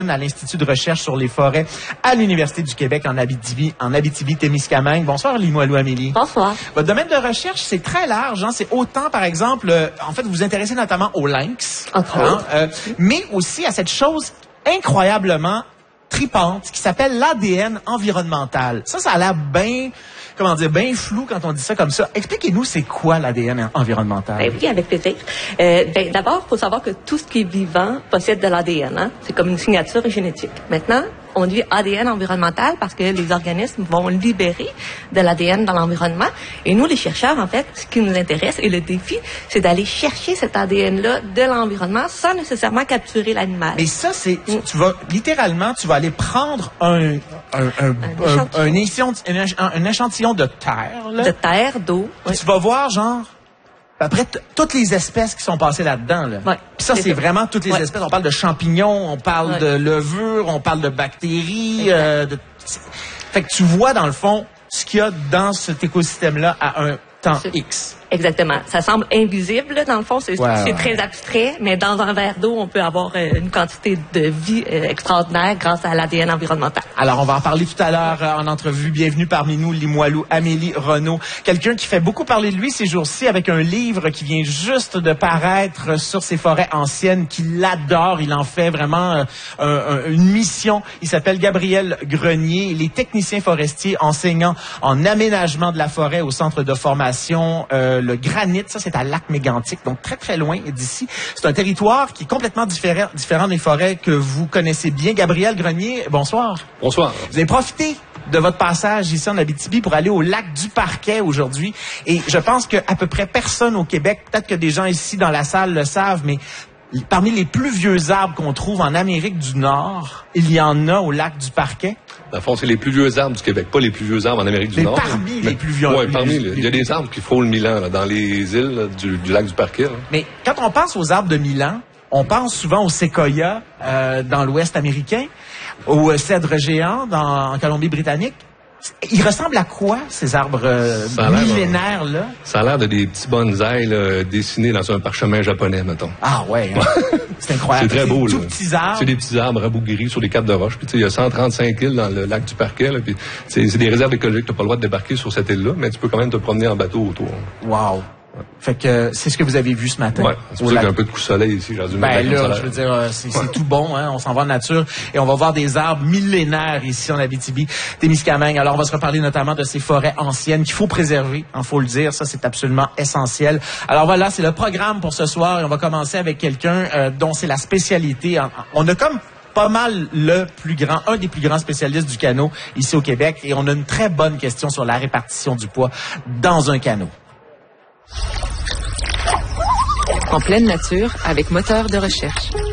à l'Institut de recherche sur les forêts à l'Université du Québec en Abitibi-Témiscamingue. Bonsoir, Limoilou Amélie. Bonsoir. Votre domaine de recherche, c'est très large. Hein? C'est autant, par exemple, en fait, vous vous intéressez notamment au lynx, mais aussi à cette chose incroyablement tripante qui s'appelle l'ADN environnemental. Ça a l'air bien flou quand on dit ça comme ça. Expliquez-nous, c'est quoi l'ADN environnemental? Ben oui, avec plaisir. D'abord, il faut savoir que tout ce qui est vivant possède de l'ADN. Hein? C'est comme une signature génétique. Maintenant, on dit ADN environnemental parce que les organismes vont libérer de l'ADN dans l'environnement. Et nous, les chercheurs, en fait, ce qui nous intéresse et le défi, c'est d'aller chercher cet ADN-là de l'environnement sans nécessairement capturer l'animal. Mais ça, c'est, tu vas aller prendre un échantillon de terre, là. De terre, d'eau. Oui. Tu vas voir, genre, après toutes les espèces qui sont passées là-dedans, là. Ouais, puis ça, c'est vraiment toutes les espèces. On parle de champignons, on parle de levures, on parle de bactéries. Fait que tu vois, dans le fond, ce qu'il y a dans cet écosystème-là à un temps X. Exactement. Ça semble invisible, dans le fond. C'est très abstrait, mais dans un verre d'eau, on peut avoir une quantité de vie extraordinaire grâce à l'ADN environnemental. Alors, on va en parler tout à l'heure en entrevue. Bienvenue parmi nous, Limoilou Amélie Renaud. Quelqu'un qui fait beaucoup parler de lui ces jours-ci avec un livre qui vient juste de paraître sur ces forêts anciennes, qu'il adore. Il en fait vraiment une mission. Il s'appelle Gabriel Grenier. Il est technicien forestier enseignant en aménagement de la forêt au centre de formation le Granit. Ça, c'est à Lac-Mégantic, donc très, très loin d'ici. C'est un territoire qui est complètement différent des forêts que vous connaissez bien. Gabriel Grenier, bonsoir. Bonsoir. Vous avez profité de votre passage ici en Abitibi pour aller au lac du Parquet aujourd'hui. Et je pense qu'à peu près personne au Québec, peut-être que des gens ici dans la salle le savent, mais parmi les plus vieux arbres qu'on trouve en Amérique du Nord, il y en a au lac du Parquet. Dans le fond, c'est les plus vieux arbres du Québec, pas les plus vieux arbres en Amérique du Nord. Parmi les plus vieux. Oui, il y a des arbres qui frôlent 1000 ans là, dans les îles là, du lac du Parquet. Là. Mais quand on pense aux arbres de 1000 ans, on pense souvent aux séquoias dans l'Ouest américain, aux cèdres géants en Colombie-Britannique. Ils ressemblent à quoi, ces arbres millénaires-là? Ça a l'air de des petits bonsaïs là, dessinés dans un parchemin japonais, mettons. Ah ouais, c'est incroyable. C'est très beau, là. Tout petits arbres. C'est des petits arbres rabougris sur des capes de roche. Puis il y a 135 îles dans le lac du Parquet. Là, puis c'est des réserves écologiques. Tu n'as pas le droit de débarquer sur cette île-là, mais tu peux quand même te promener en bateau autour. Wow. Fait que c'est ce que vous avez vu ce matin. Ouais, c'est pour ça qu'il y a un peu de coup de soleil ici. Je veux dire, c'est tout bon, hein. On s'en va en nature et on va voir des arbres millénaires ici en Abitibi-Témiscamingue. Alors, on va se reparler notamment de ces forêts anciennes qu'il faut préserver, hein, faut le dire. Ça, c'est absolument essentiel. Alors voilà, c'est le programme pour ce soir et on va commencer avec quelqu'un dont c'est la spécialité. On a comme pas mal un des plus grands spécialistes du canot ici au Québec et on a une très bonne question sur la répartition du poids dans un canot. En pleine nature, avec moteur de recherche.